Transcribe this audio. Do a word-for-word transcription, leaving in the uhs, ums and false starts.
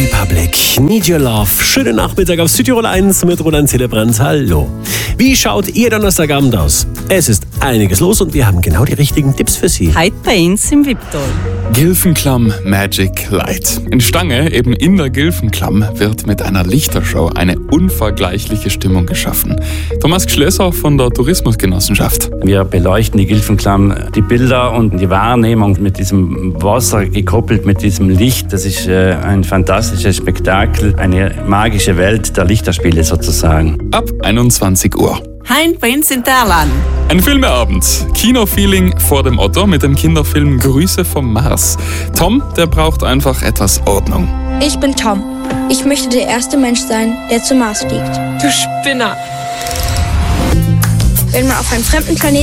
Republic, Need Your Love. Schönen Nachmittag auf Südtirol eins mit Roland Zillebrand. Hallo. Wie schaut Ihr Donnerstagabend aus? Es ist einiges los und wir haben genau die richtigen Tipps für Sie. Heute bei uns im Wiptal. Gilfenklamm Magic Light. In Stange, eben in der Gilfenklamm, wird mit einer Lichtershow eine unvergleichliche Stimmung geschaffen. Thomas Schlösser von der Tourismusgenossenschaft. Wir beleuchten die Gilfenklamm, die Bilder und die Wahrnehmung mit diesem Wasser gekoppelt mit diesem Licht. Das ist äh, ein fantastisches Spektakel, eine magische Welt der Lichterspiele sozusagen. Ab einundzwanzig Uhr. Heim bei uns in Terlan. Ein Filmeabend. Kinofeeling vor dem Otto mit dem Kinderfilm Grüße vom Mars. Tom, der braucht einfach etwas Ordnung. Ich bin Tom. Ich möchte der erste Mensch sein, der zum Mars fliegt. Du Spinner. Wenn man auf einem fremden Planeten